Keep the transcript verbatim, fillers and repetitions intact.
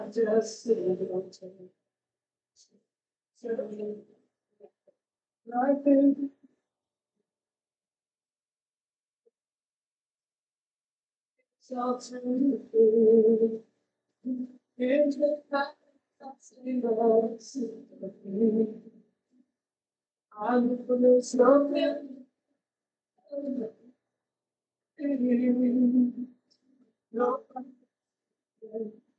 Just a little time. Life is so true. It's the fact that we lost it. I'm full of something. No,